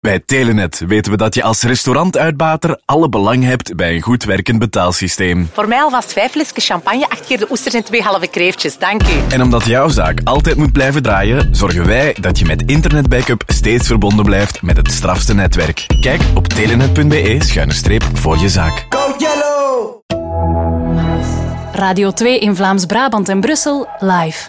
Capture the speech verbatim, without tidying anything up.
Bij Telenet weten we dat je als restaurantuitbater alle belang hebt bij een goed werkend betaalsysteem. Voor mij alvast vijf flesjes champagne, acht keer de oesters en twee halve kreeftjes. Dank u. En omdat jouw zaak altijd moet blijven draaien, zorgen wij dat je met internetbackup steeds verbonden blijft met het strafste netwerk. Kijk op telenet punt be schuine streep voor je zaak. Go Yellow! Radio twee in Vlaams-Brabant en Brussel live.